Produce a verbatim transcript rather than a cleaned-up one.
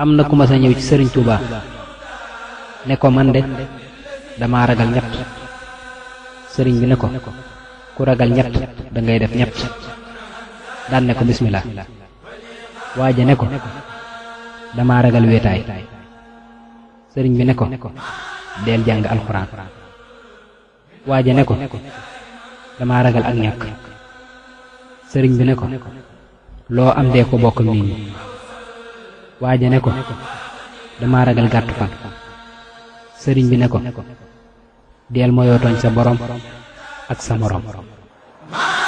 am na ku ma sa ñëw ci sëriñ Touba ne ko man de dama ragal ñett. sëriñ bi ne ko ku ragal ñett da ngay def ñett. daan ne ko bismillah. waaja ne ko dama ragal wéetaay. sëriñ bi ne ko deel jàng alxuraan. waaja ne ko dama ragal ak ñàkk. sëriñ bi ne ko loo am dee ko bokk nit ñi. waaja ne ko dama ragal gàttu fan. sëriñ bi ne ko deel moyoo tooñ sa borom ak sa moroom.